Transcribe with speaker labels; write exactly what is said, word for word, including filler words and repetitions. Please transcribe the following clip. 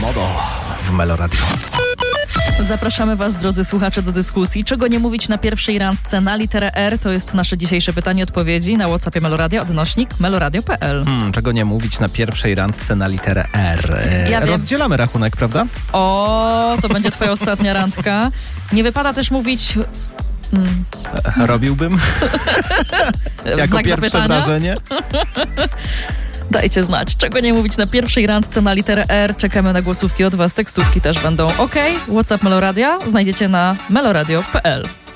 Speaker 1: Modo w Melo Radio.
Speaker 2: Zapraszamy Was, drodzy słuchacze, do dyskusji. Czego nie mówić na pierwszej randce na literę R? To jest nasze dzisiejsze pytanie, odpowiedzi na WhatsAppie Meloradio, odnośnik meloradio kropka p l.
Speaker 1: Hmm, czego nie mówić na pierwszej randce na literę R? E,
Speaker 2: Ja wiem.
Speaker 1: rozdzielamy rachunek, prawda?
Speaker 2: O, to będzie twoja ostatnia randka. Nie wypada też mówić... Hmm.
Speaker 1: E, robiłbym? Jako
Speaker 2: Znak
Speaker 1: pierwsze
Speaker 2: zapytania?
Speaker 1: wrażenie?
Speaker 2: Dajcie znać, czego nie mówić na pierwszej randce na literę R. Czekamy na głosówki od Was, tekstówki też będą. OK, WhatsApp Meloradia znajdziecie na meloradio kropka p l.